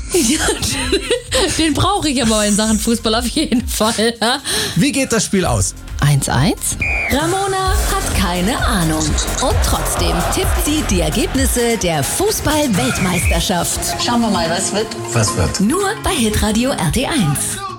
Ja, den brauche ich aber in Sachen Fußball auf jeden Fall. Ja? Wie geht das Spiel aus? 1-1. Ramona hat keine Ahnung. Und trotzdem tippt sie die Ergebnisse der Fußball-Weltmeisterschaft. Schauen wir mal, was wird. Was wird? Nur bei Hitradio RT1.